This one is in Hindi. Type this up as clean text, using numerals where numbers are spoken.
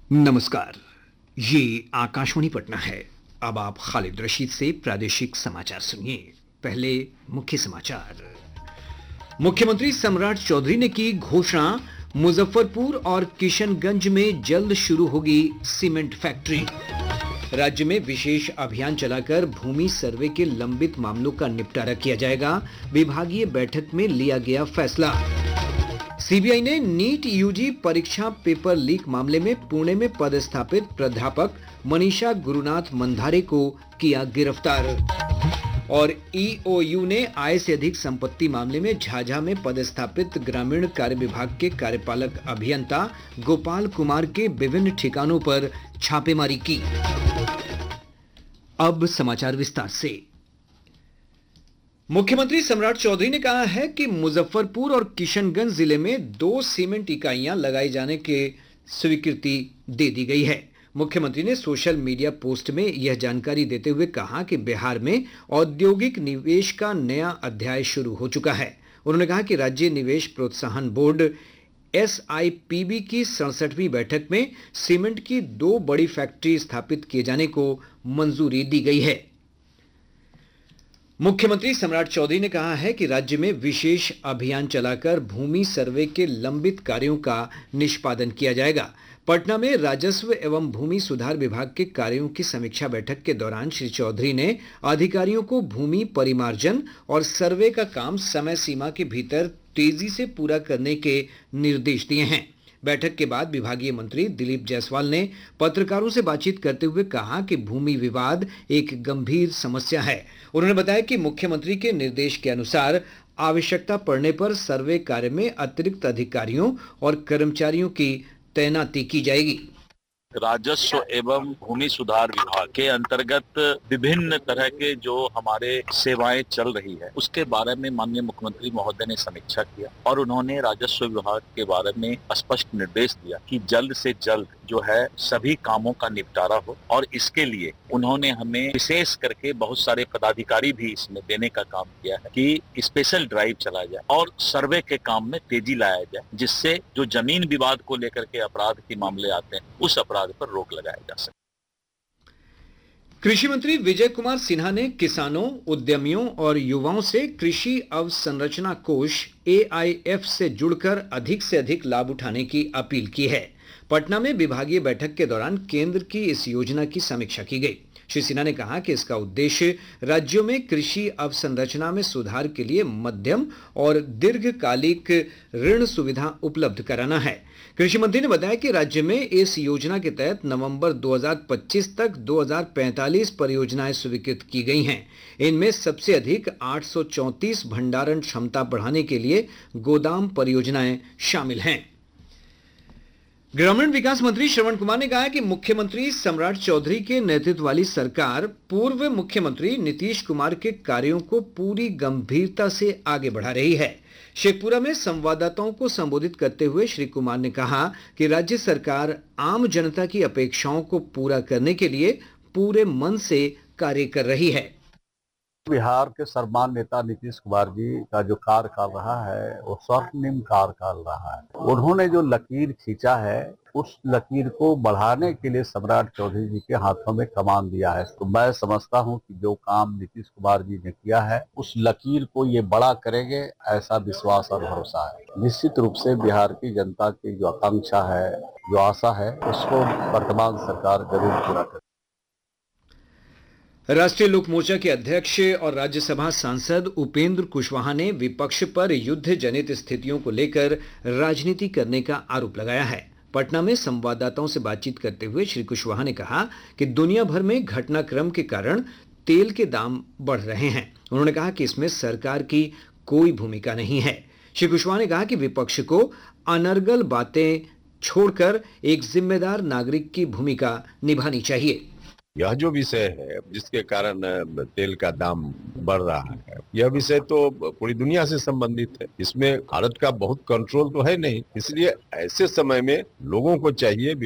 नमस्कार। ये आकाशवाणी पटना है। अब आप खालिद रशीद से प्रादेशिक समाचार सुनिए। पहले मुख्य समाचार। मुख्यमंत्री सम्राट चौधरी ने की घोषणा, मुजफ्फरपुर और किशनगंज में जल्द शुरू होगी सीमेंट फैक्ट्री। राज्य में विशेष अभियान चलाकर भूमि सर्वे के लंबित मामलों का निपटारा किया जाएगा, विभागीय बैठक में लिया गया फैसला। सीबीआई ने नीट यूजी परीक्षा पेपर लीक मामले में पुणे में पदस्थापित प्राध्यापक मनीषा गुरुनाथ मंधारे को किया गिरफ्तार। और ईओयू ने आय से अधिक संपत्ति मामले में झाझा में पदस्थापित ग्रामीण कार्य विभाग के कार्यपालक अभियंता गोपाल कुमार के विभिन्न ठिकानों पर छापेमारी की। अब समाचार विस्तार से। मुख्यमंत्री सम्राट चौधरी ने कहा है कि मुजफ्फरपुर और किशनगंज जिले में 2 सीमेंट इकाइयां लगाए जाने की स्वीकृति दे दी गई है। मुख्यमंत्री ने सोशल मीडिया पोस्ट में यह जानकारी देते हुए कहा कि बिहार में औद्योगिक निवेश का नया अध्याय शुरू हो चुका है। उन्होंने कहा कि राज्य निवेश प्रोत्साहन बोर्ड SIPB की 67वीं बैठक में सीमेंट की 2 बड़ी फैक्ट्री स्थापित किए जाने को मंजूरी दी गई है। मुख्यमंत्री सम्राट चौधरी ने कहा है कि राज्य में विशेष अभियान चलाकर भूमि सर्वे के लंबित कार्यों का निष्पादन किया जाएगा। पटना में राजस्व एवं भूमि सुधार विभाग के कार्यों की समीक्षा बैठक के दौरान श्री चौधरी ने अधिकारियों को भूमि परिमार्जन और सर्वे का काम समय सीमा के भीतर तेजी से पूरा करने के निर्देश दिए हैं। बैठक के बाद विभागीय मंत्री दिलीप जायसवाल ने पत्रकारों से बातचीत करते हुए कहा कि भूमि विवाद एक गंभीर समस्या है। उन्होंने बताया कि मुख्यमंत्री के निर्देश के अनुसार आवश्यकता पड़ने पर सर्वे कार्य में अतिरिक्त अधिकारियों और कर्मचारियों की तैनाती की जाएगी। राजस्व एवं भूमि सुधार विभाग के अंतर्गत विभिन्न तरह के जो हमारे सेवाएं चल रही है उसके बारे में माननीय मुख्यमंत्री महोदय ने समीक्षा किया और उन्होंने राजस्व विभाग के बारे में स्पष्ट निर्देश दिया कि जल्द से जल्द जो है सभी कामों का निपटारा हो और इसके लिए उन्होंने हमें विशेष करके बहुत सारे पदाधिकारी भी इसमें देने का काम किया है कि स्पेशल ड्राइव चलाया जाए और सर्वे के काम में तेजी लाया जाए, जिससे जो जमीन विवाद को लेकर के अपराध के मामले आते हैं उस अपराध पर रोक लगाया जा सके। कृषि मंत्री विजय कुमार सिन्हा ने किसानों, उद्यमियों और युवाओं से कृषि अवसंरचना कोष AIF से जुड़कर अधिक से अधिक लाभ उठाने की अपील की है। पटना में विभागीय बैठक के दौरान केंद्र की इस योजना की समीक्षा की गई। श्री सिन्हा ने कहा कि इसका उद्देश्य राज्यों में कृषि अवसंरचना में सुधार के लिए मध्यम और दीर्घकालिक ऋण सुविधा उपलब्ध कराना है। कृषि मंत्री ने बताया कि राज्य में इस योजना के तहत नवंबर 2025 तक 2045 परियोजनाएं स्वीकृत की गई हैं। इनमें सबसे अधिक 834 भंडारण क्षमता बढ़ाने के लिए गोदाम परियोजनाएं शामिल हैं। ग्रामीण विकास मंत्री श्रवण कुमार ने कहा कि मुख्यमंत्री सम्राट चौधरी के नेतृत्व वाली सरकार पूर्व मुख्यमंत्री नीतीश कुमार के कार्यों को पूरी गंभीरता से आगे बढ़ा रही है। शेखपुरा में संवाददाताओं को संबोधित करते हुए श्री कुमार ने कहा कि राज्य सरकार आम जनता की अपेक्षाओं को पूरा करने के लिए पूरे मन से कार्य कर रही है। बिहार के सर्वमान्य नेता नीतीश कुमार जी का जो कार्यकाल रहा है वो स्वर्णिम कार्यकाल रहा है। उन्होंने जो लकीर खींचा है उस लकीर को बढ़ाने के लिए सम्राट चौधरी जी के हाथों में कमान दिया है। तो मैं समझता हूं कि जो काम नीतीश कुमार जी ने किया है उस लकीर को ये बड़ा करेंगे, ऐसा विश्वास और भरोसा है। निश्चित रूप से बिहार की जनता की जो आकांक्षा है, जो आशा है, उसको वर्तमान सरकार जरूर पूरा करेगी। राष्ट्रीय लोक मोर्चा के अध्यक्ष और राज्यसभा सांसद उपेंद्र कुशवाहा ने विपक्ष पर युद्ध जनित स्थितियों को लेकर राजनीति करने का आरोप लगाया है। पटना में संवाददाताओं से बातचीत करते हुए श्री कुशवाहा ने कहा कि दुनिया भर में घटनाक्रम के कारण तेल के दाम बढ़ रहे हैं। उन्होंने कहा कि इसमें सरकार की कोई भूमिका नहीं है। श्री कुशवाहा ने कहा कि विपक्ष को अनर्गल बातें छोड़कर एक जिम्मेदार नागरिक की भूमिका निभानी चाहिए। यह जो विषय है जिसके कारण तेल का दाम बढ़ रहा है, यह विषय तो पूरी दुनिया से संबंधित है। इसमें भारत का बहुत कंट्रोल तो है नहीं, इसलिए ऐसे समय में लोगों को चाहिए